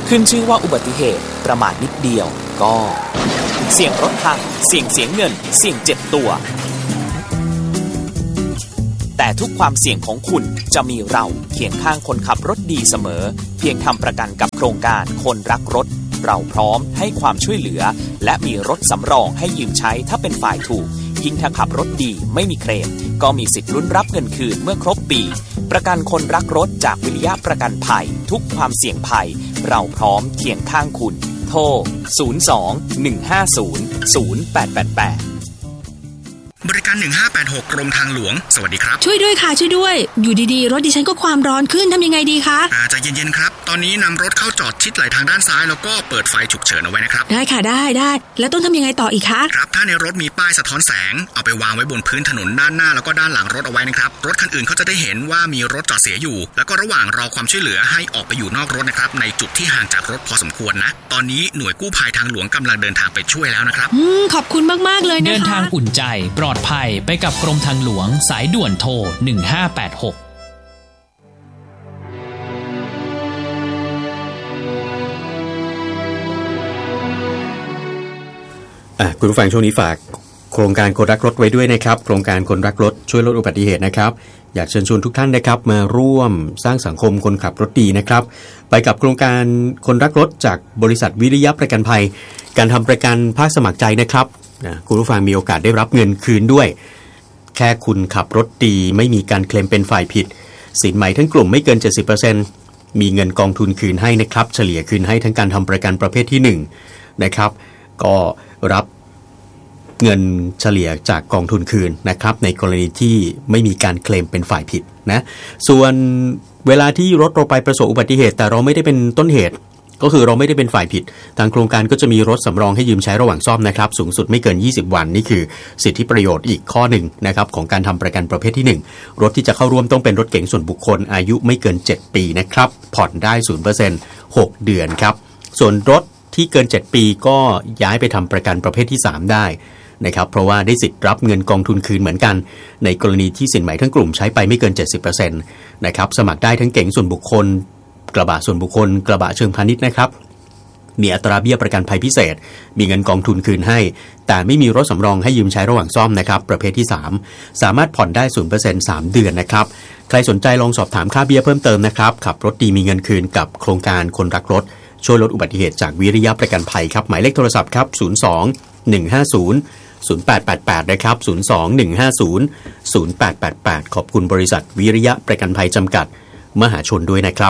ขึ้นชื่อว่าอุบัติเหตุประมาทนิดเดียวก็เสี่ยงรถพังเสี่ยงเสียเงินเสี่ยงเจ็บตัวแต่ทุกความเสี่ยงของคุณจะมีเราเคียงข้างคนขับรถดีเสมอเพียงทำประกันกับโครงการคนรักรถเราพร้อมให้ความช่วยเหลือและมีรถสำรองให้ยืมใช้ถ้าเป็นฝ่ายถูกยิ่งถ้าขับรถดีไม่มีเคลมก็มีสิทธิ์ลุ้นรับเงินคืนเมื่อครบปีประกันคนรักรถจากวิริยะประกันภัยทุกความเสี่ยงภัยเราพร้อมเคียงข้างคุณโทร 02-150-0888 บริการ1586กรมทางหลวงสวัสดีครับช่วยด้วยค่ะช่วยด้วยอยู่ดีๆรถดิฉันก็ความร้อนขึ้นทำยังไงดีคะใจเย็นๆครับตอนนี้นำรถเข้าจอดชิดไหลทางด้านซ้ายแล้วก็เปิดไฟฉุกเฉินเอาไว้นะครับได้ค่ะได้แล้วต้องทำยังไงต่ออีกคะครับถ้าในรถมีป้ายสะท้อนแสงเอาไปวางไว้บนพื้นถนนด้านหน้าแล้วก็ด้านหลังรถเอาไว้นะครับรถคันอื่นเขาจะได้เห็นว่ามีรถจอดเสียอยู่แล้วก็ระหว่างรอความช่วยเหลือให้ออกไปอยู่นอกรถนะครับในจุดที่ห่างจากรถพอสมควรนะตอนนี้หน่วยกู้ภัยทางหลวงกำลังเดินทางไปช่วยแล้วนะครับขอบคุณมากๆเลยนะคะเดินทางอุ่นใจปลอดภัยไปกับกรมทางหลวงสายด่วนโทร1586 คุณผู้ฟังช่วงนี้ฝากโครงการคนรักรถไว้ด้วยนะครับโครงการคนรักรถช่วยลดอุบัติเหตุนะครับอยากเชิญชวนทุกท่านนะครับมาร่วมสร้างสังคมคนขับรถดีนะครับไปกับโครงการคนรักรถจากบริษัทวิริยะประกันภัยการทำประกันภาคสมัครใจนะครับคุณผู้ฟังมีโอกาสได้รับเงินคืนด้วยแค่คุณขับรถดีไม่มีการเคลมเป็นฝ่ายผิดสินใหม่ทั้งกลุ่มไม่เกิน 70% มีเงินกองทุนคืนให้นะครับเฉลี่ยคืนให้ทั้งการทำประกันประเภทที่1นะครับก็รับเงินเฉลี่ยจากกองทุนคืนนะครับในกรณีที่ไม่มีการเคลมเป็นฝ่ายผิดนะส่วนเวลาที่รถเราไปประสบอุบัติเหตุแต่เราไม่ได้เป็นต้นเหตุก็คือเราไม่ได้เป็นฝ่ายผิดทางโครงการก็จะมีรถสำรองให้ยืมใช้ระหว่างซ่อมนะครับสูงสุดไม่เกิน20วันนี่คือสิทธิประโยชน์อีกข้อหนึ่งนะครับของการทำประกันประเภทที่1รถที่จะเข้าร่วมต้องเป็นรถเก๋งส่วนบุคคลอายุไม่เกิน7ปีนะครับผ่อนได้ 0% 6 เดือนครับส่วนรถที่เกิน7ปีก็ย้ายไปทำประกันประเภทที่3ได้นะครับเพราะว่าได้สิทธิ์รับเงินกองทุนคืนเหมือนกันในกรณีที่สินใหม่ทั้งกลุ่มใช้ไปไม่เกิน 70% นะครับสมัครได้ทั้งเก๋งส่วนบุคคลกระบะส่วนบุคคลกระบะเชิงพาณิชย์นะครับมีอัตราเบี้ยประกันภัยพิเศษมีเงินกองทุนคืนให้แต่ไม่มีรถสำรองให้ยืมใช้ระหว่างซ่อมนะครับประเภทที่3สามารถผ่อนได้ 0% 3 เดือนนะครับใครสนใจลองสอบถามค่าเบี้ยเพิ่มเติมนะครับขับรถดีมีเงินคืนกับโครงการคนรักรถช่วยลดอุบัติเหตุจากวิริยะประกันภัยครับหมายเลขโทรศัพท์ครับ02-150-0888นะครับ02-150-0888ขอบคุณบริษัทวิริยะประกันภัยจำกัดมหาชนด้วยนะครับ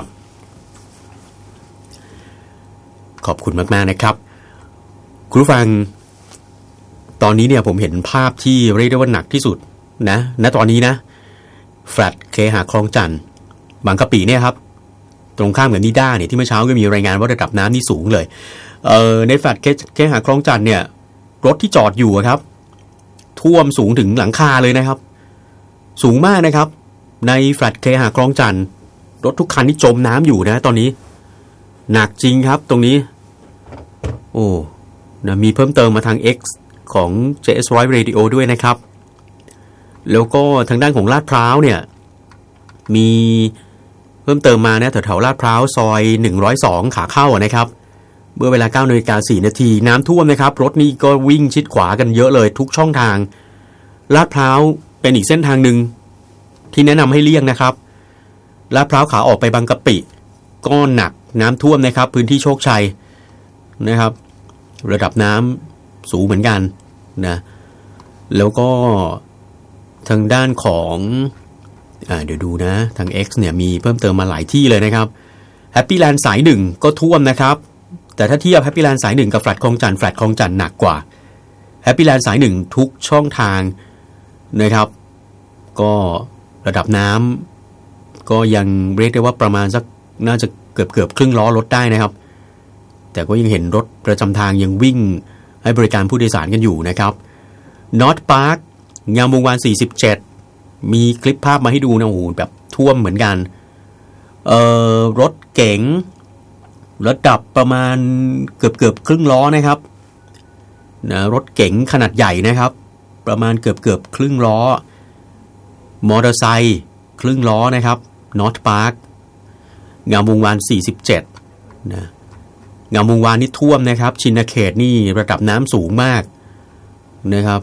ขอบคุณมากๆนะครับคุณผู้ฟังตอนนี้เนี่ยผมเห็นภาพที่เรียกได้ว่าหนักที่สุดนะณตอนนี้นะแฟลตเคหะคลองจันทน์บางกะปิเนี่ยครับตรงข้ามกับนิด้าเนี่ยที่เมื่อเช้าก็มีรายงานว่าระดับน้ำนี่สูงเลยในแฟลตเคหะคลองจันทน์เนี่ยรถที่จอดอยู่ครับท่วมสูงถึงหลังคาเลยนะครับสูงมากนะครับในแฟลตเคหะคลองจันทน์รถทุกคันที่จมน้ำอยู่นะตอนนี้หนักจริงครับตรงนี้โอ้นะมีเพิ่มเติมมาทาง X ของ JS100 Radio ด้วยนะครับแล้วก็ทางด้านของลาดพร้าวเนี่ยมีเพิ่มเติมมานะแถวๆลาดพร้าวซอย102ขาเข้านะครับเมื่อเวลา 9:04 น.น้ำท่วมนะครับรถนี่ก็วิ่งชิดขวากันเยอะเลยทุกช่องทางลาดพร้าวเป็นอีกเส้นทางหนึ่งที่แนะนำให้เลี่ยงนะครับลาดพร้าวขาออกไปบางกะปิก็หนักน้ำท่วมนะครับพื้นที่โชคชัยนะครับระดับน้ำสูงเหมือนกันนะแล้วก็ทางด้านของเดี๋ยวดูนะทาง X เนี่ยมีเพิ่มเติมมาหลายที่เลยนะครับแฮปปี้แลนด์สาย1ก็ท่วมนะครับแต่ถ้าเทียบแฮปปี้แลนด์สาย1กับแฟลตคลองจันทน์แฟลตคลองจันทน์หนักกว่าแฮปปี้แลนด์สาย1ทุกช่องทางนะครับก็ระดับน้ำก็ยังเรียกได้ว่าประมาณสักน่าจะเกือบครึ่งล้อรถได้นะครับแต่ก็ยังเห็นรถประจำทางยังวิ่งให้บริการผู้โดยสารกันอยู่นะครับนอร์ทพาร์คงามวงวาน47มีคลิปภาพมาให้ดูนะโอ้โหแบบท่วมเหมือนกันรถเก๋งระดับประมาณเกือบครึ่งล้อนะครับนะรถเก๋งขนาดใหญ่นะครับประมาณเกือบครึ่งล้อมอเตอร์ไซค์ครึ่งล้อนะครับนอร์ทพาร์คงามวงวาน47นะงามวงวานนี่ท่วมนะครับชินเขตนี่ระดับน้ำสูงมากนะครับ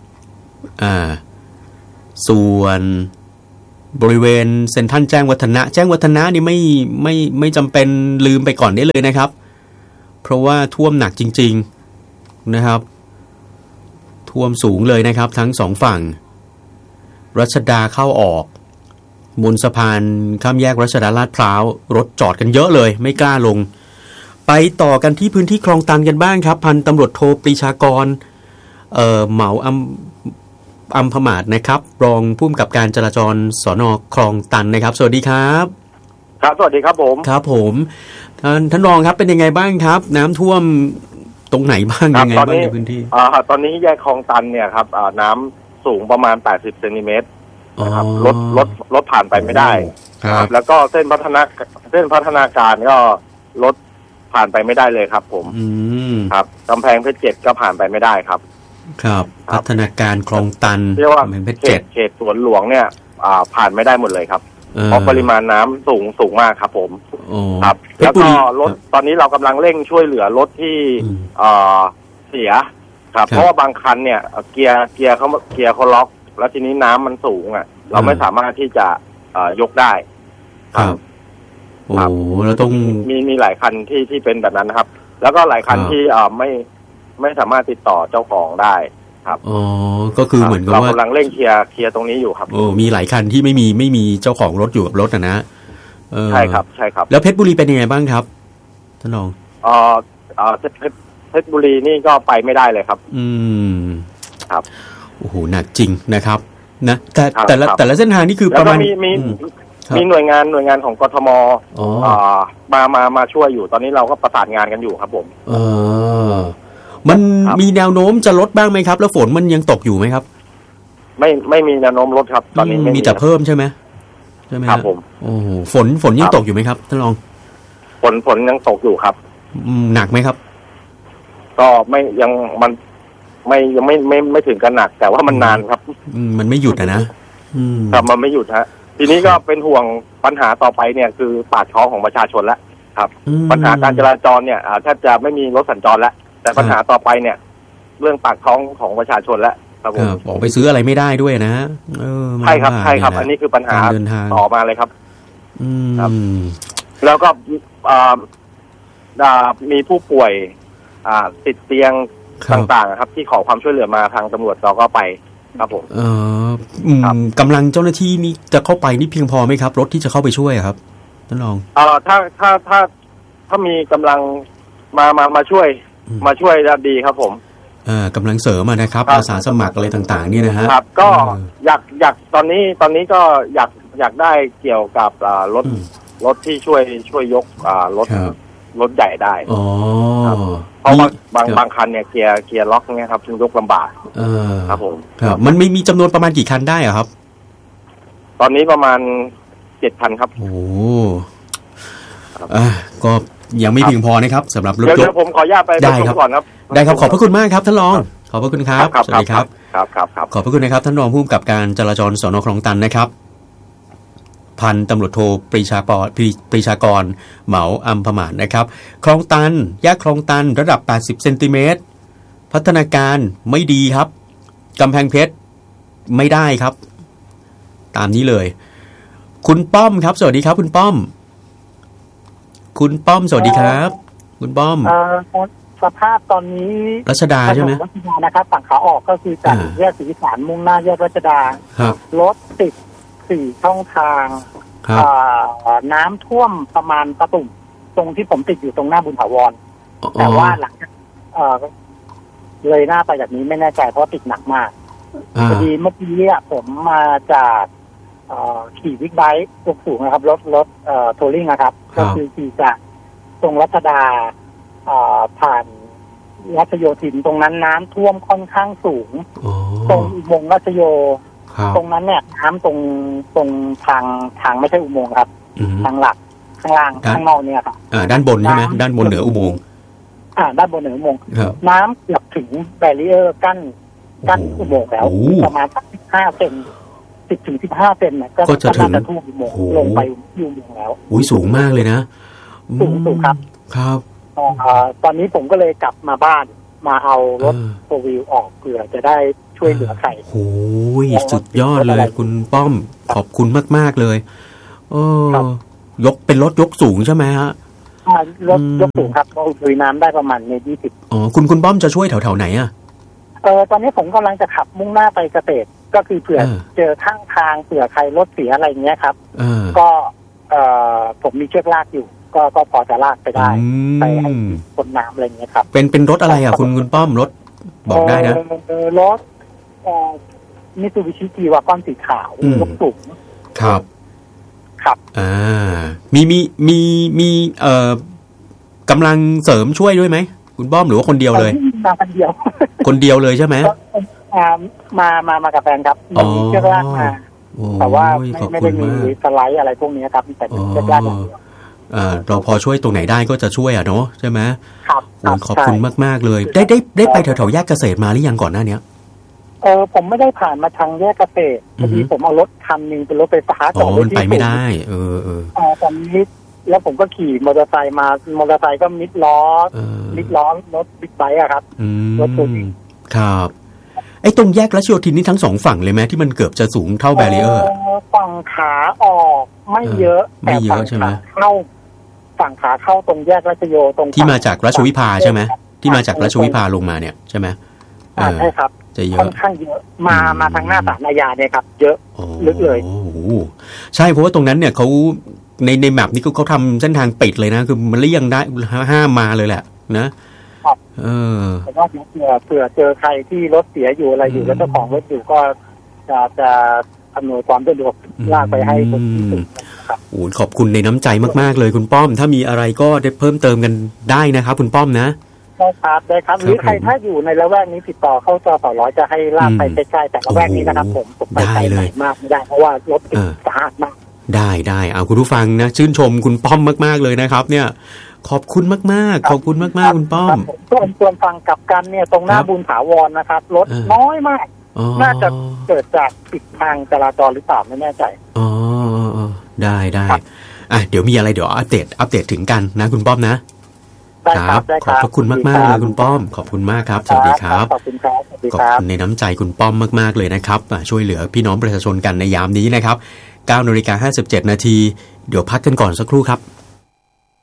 ส่วนบริเวณเซ็นทรัลแจ้งวัฒนะนี่ไม่จำเป็นลืมไปก่อนได้เลยนะครับเพราะว่าท่วมหนักจริงๆนะครับท่วมสูงเลยนะครับทั้งสองฝั่งรัชดาเข้าออกบนสะพานข้ามแยกรัชดาลาดพร้าวรถจอดกันเยอะเลยไม่กล้าลงไปต่อกันที่พื้นที่คลองตันกันบ้างครับพันตำรวจโทปรีชากรเหมาอัมพมาศนะครับรองผู้กำกับการจราจรสน.คลองตันนะครับสวัสดีครับครับสวัสดีครับผมครับผมท่านรองครับเป็นยังไงบ้างครับน้ำท่วมตรงไหนบ้างยังไงบ้างในพื้นที่ตอนนี้แยกคลองตันเนี่ยครับน้ำสูงประมาณ80เซนติเมตรนะครับรถผ่านไปไม่ได้ครับแล้วก็เส้นพัฒนาการก็รถผ่านไปไม่ได้เลยครับผมครับกำแพงเพชร7ก็ผ่านไปไม่ได้ครับครับพัฒนาการคลองตันเรียกว่าเขตสวนหลวงเนี่ยผ่านไม่ได้หมดเลยครับเพราะปริมาณน้ำสูงมากครับผมครับแล้วก็รถตอนนี้เรากำลังเร่งช่วยเหลือรถที่เสียครับเพราะว่าบางคันเนี่ยเกียร์เขาล็อกแล้วทีนี้น้ำมันสูงอ่ะเราไม่สามารถที่จะยกได้ครับโอ้เราต้องมีหลายคันที่เป็นแบบนั้นนะครับแล้วก็หลายคันที่ไม่สามารถติดต่อเจ้าของได้ครับอ๋อก็คือเหมือนกับว่าเรากำลังเร่งเคลียร์ตรงนี้อยู่ครับโอ้มีหลายคันที่ไม่มีเจ้าของรถอยู่กับรถนะใช่ครับแล้วเพชรบุรีเป็นยังไงบ้างครับท่านรองเพชรบุรีนี่ก็ไปไม่ได้เลยครับครับโอ้โหหนักจริงนะครับนะแต่ละเส้นทางนี่คือประมาณมีหน่วยงานของกทมมาช่วยอยู่ตอนนี้เราก็ประสานงานกันอยู่ครับผมมันมีแนวโน้มจะลดบ้างไหมครับแล้วฝนมันยังตกอยู่ไหมครับไม่มีแนวโน้มลดครับตอนนี้มีแต่เพิ่มใช่ไหมครับผมโอ้ฝนยังตกอยู่ไหมครับท่านรองฝนยังตกอยู่ครับหนักไหมครับก็ยังไม่ถึงกันหนักแต่ว่ามันนานครับมันไม่หยุดนะครับมันไม่หยุดฮะทีนี้ก็เป็นห่วงปัญหาต่อไปเนี่ยคือปากท้องของประชาชนแล้วครับปัญหาการจราจรเนี่ยแทบจะไม่มีรถสัญจรแล้วแต่ปัญหาต่อไปเนี่ยเรื่องปากท้องของประชาชนแล้วครับผมออกไปซื้ออะไรไม่ได้ด้วยนะใช่ครับอันนี้คือปัญหาต่อมาเลยครับครับแล้วก็มีผู้ป่วยติดเตียงต่างๆครับที่ขอความช่วยเหลือมาทางตำรวจเราก็ไปครับผมกำลังเจ้าหน้าที่นี่จะเข้าไปนี่เพียงพอไหมครับรถที่จะเข้าไปช่วยครับท่านรองถ้ามีกำลังมาช่วยจะดีครับผมกำลังเสริมนะครับอาสาสมัครอะไรต่างๆนี่นะฮะครับก็อยากตอนนี้ก็อยากได้เกี่ยวกับรถที่ช่วยยกรถใหญ่ได้เพราะว่าบางคันเนี่ยเกียร์ล็อกเนี่ยครับถึงยกลำบากครับผมครับมันมีจำนวนประมาณกี่คันได้อะครับตอนนี้ประมาณ7 คันครับโอ้ก็ยังไม่เพียงพอนะครับสำหรับรถยกเดี๋ยวผมขออนุญาตไปได้ครับก่อนครับได้ครับขอบพระคุณมากครับท่านรองขอบพระคุณครับสวัสดีครับครับขอบพระคุณนะครับท่านรองผู้กำกับการจราจรสน.คลองตันนะครับพันตำรวจโทปรีชากรเหมาอัมพมาศนะครับคลองตันแยกคลองตันระดับ80เซนติเมตรพัฒนาการไม่ดีครับกำแพงเพชรไม่ได้ครับตามนี้เลยคุณป้อมครับสวัสดีครับคุณป้อมสวัสดีครับคุณป้อมสภาพตอนนี้รัชดาใช่ไหมรัชดานะครับฝั่งขาออกก็คือจากแยกศรีวิสารมุ่งหน้าแยกรัชดารถติด4 ช่องทางน้ำท่วมประมาณประตุ่มตรงที่ผมติดอยู่ตรงหน้าบุญถาวรแต่ว่าหลังเลยหน้าไปจากนี้ไม่แน่ใจเพราะติดหนักมากพอดีเมื่อกี้ผมมาจากขี่บิ๊กไบค์สูงนะครับรถทัวริ่งนะครับก็คือขี่จากตรงรัชดาผ่านรัชโยธินตรงนั้นน้ำท่วมค่อนข้างสูงตรงอุโมงค์รัชโยตรงนั้นเนี่ยน้ำตรงทางไม่ใช่อุโมงค์ครับทางหลักข้างล่างข้างนอกเนี่ยครับด้านบนใช่ไหมด้านบนเหนืออุโมงค์ด้านบนเหนืออุโมงค์น้ำเกือบถึงแบรีเออร์กั้นอุโมงค์แล้วประมาณ15 เซน10 ถึง 15 เซนเนี่ยก็จะท่วมอุโมงค์ลงไปอุโมงค์แล้วสูงมากเลยนะสูงครับครับตอนนี้ผมก็เลยกลับมาบ้านมาเอารถโฟร์วิวออกเผื่อจะได้ช่วยเหลือใครโอ้ยสุดยอดเลยคุณป้อมขอบคุณมากๆเลยยกเป็นรถยกสูงใช่ไหมฮะรถยกสูงครับลุยน้ำได้ประมาณเมตร 20 อ๋อคุณป้อมจะช่วยแถวๆไหนอ่ะตอนนี้ผมกำลังจะขับมุ่งหน้าไปเกษตรก็คือเผื่อเจอข้างทางเผื่อใครรถเสียอะไรเงี้ยครับก็ผมมีเชือกลากอยู่ก็พอจะลากไปได้ไปให้คนน้ำอะไรเงี้ยครับเป็นรถอะไรอ่ะคุณป้อมรถบอกได้นะรถมิตซูบิชิจีวาก้อนสีขาวยกสูงครับมีกำลังเสริมช่วยด้วยไหมคุณป้อมหรือว่าคนเดียวเลยมาคนเดียวคนเดียวเลยใช่ไหมมากับแฟนครับมีเชือกลากมาแต่ว่าไม่ได้มีสไลด์อะไรพวกนี้ครับแต่เป็นเชือกลากอย่างเดียวเราพอช่วยตรงไหนได้ก็จะช่วยเนาะใช่ไหมครับขอบคุณมากๆเลยได้ไปแถวๆแยกเกษตรมาหรือยังก่อนหน้านี้ผมไม่ได้ผ่านมาทางแยกเกษตรพอดีผมเอารถคันนึงเป็นรถไฟฟ้าต่อมันไปไม่ได้ตอนนี้แล้วผมก็ขี่มอเตอร์ไซค์มามอเตอร์ไซค์ก็มิดล้อรถบิ๊กไบค์อะครับรถตัวนี้ครับไอ้ตรงแยกรัชโยธินนี่ทั้งสองฝั่งเลยไหมที่มันเกือบจะสูงเท่าแบรีเออร์ฝั่งขาออกไม่เยอะแต่ฝั่งขาเข้าตรงแยกรัชโยตรงที่มาจากรัชวิภาใช่ไหมที่มาจากรัชวิภาลงมาเนี่ยใช่ไหมใช่ครับค่อนข้างเยอะมาทางหน้าศาลอาญาเนี่ยครับเยอะลึกเลยใช่เพราะว่าตรงนั้นเนี่ยเขาในแมปนี้เขาทำเส้นทางปิดเลยนะคือมันเลี่ยงได้ห้ามมาเลยแหละนะแต่ว่าเผื่อเจอใครที่รถเสียอยู่อะไรอยู่แล้วเจ้าของรถอยู่ก็จะอำนวยความสะดวกลากไปให้คนที่สุดครับขอบคุณในน้ำใจมากๆเลยคุณป้อมถ้ามีอะไรก็ได้เพิ่มเติมกันได้นะครับคุณป้อมนะได้ครับหรือใครถ้าอยู่ในละแวกนี้ติดต่อเข้าจส.จะให้ลากไปใกล้ๆแต่ละแวกนี้นะครับผมไปไกลมากไม่ได้เพราะว่ารถติดสาหัสมากได้เอาคุณผู้ฟังนะชื่นชมคุณป้อมมากๆเลยนะครับเนี่ยขอบคุณมากๆขอบคุณมากๆคุณป้อมส่วนฟังกับกันเนี่ยตรงหน้าบุญถาวรนะครับรถน้อยมากน่าจะเกิดจากปิดทางจราจรหรือเปล่าไม่แน่ใจได้เดี๋ยวมีอะไรเดี๋ยวอัปเดตถึงกันนะคุณป้อมนะครับขอบพระคุณมากๆเลยคุณป้อมขอบคุณมากครับสวัสดีครับขอบคุณครับสวัสดีครับขอบคุณในน้ำใจคุณป้อมมากๆเลยนะครับช่วยเหลือพี่น้องประชาชนกันในยามนี้นะครับ 9:57 น.เดี๋ยวพักกันก่อนสักครู่ครับ